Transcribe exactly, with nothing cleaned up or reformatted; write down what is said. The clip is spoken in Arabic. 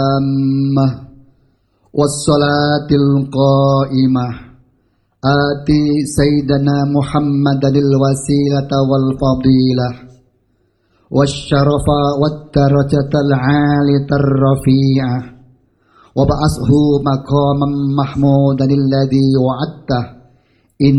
والصلاة القائمة آتي سيدنا محمد الوسيلة والفضيلة والشرف والدرجة العالية الرفيعة وبعثه مقاما محمودا الذي وعدته